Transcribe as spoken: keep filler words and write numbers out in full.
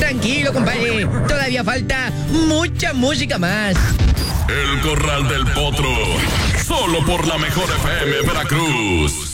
tranquilo, compadre. Todavía falta mucha música más. El Corral del Potro. Solo por la mejor F M Veracruz.